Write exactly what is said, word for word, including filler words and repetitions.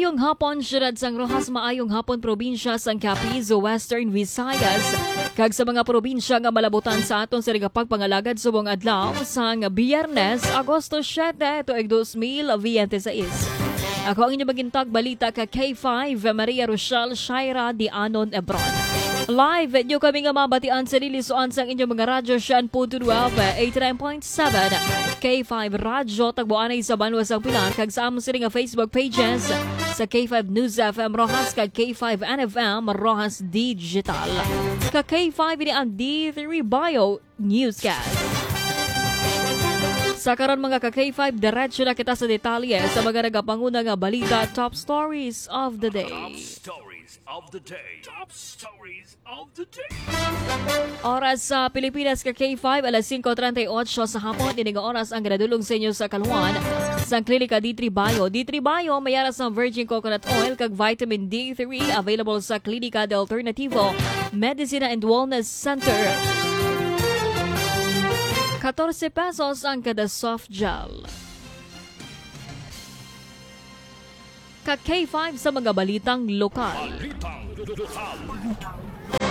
Maayong hapon, syudad sang Rojas, maayong hapon probinsya sang Capiz, Western Visayas. Kag sa mga probinsya nga malabutan sa aton sa pagpangalagad subong adlaw sang Biyernes, Agosto siyete, tuig dos mil veintiséis. Ako ang inyong magintag balita ka K five, Maria Rochelle Shaira Dianon Ebron. Live, nyo kami nga mabatian sa nilisuan sang inyong mga radyo siyan po twelve, eighty-nine point seven. K five Radyo, tagbuan ay sa Banwas ang Pilar, kag sa amon sila nga Facebook pages sa K five News F M Rojas, kag K five N F M Rojas Digital. Ka K five ini ang D three Bio Newscast. Sa karon mga ka K five, diretso na kita sa detalye sa mga nagapanguna nga balita, top stories of the day. Top stories of the day. Top stories of the day. Oras sa Pilipinas ka K five, alas five thirty-eight sa hapon, dinig oras ang gradulong sa inyo sa Kaluan. Sa Klinika D three Bio. D three Bio, may aras ng virgin coconut oil kag vitamin D three, available sa Klinika de Alternativo Medicina and Wellness Center. fourteen pesos ang kada soft gel. Ka K five sa mga balitang lokal. Balitang lokal.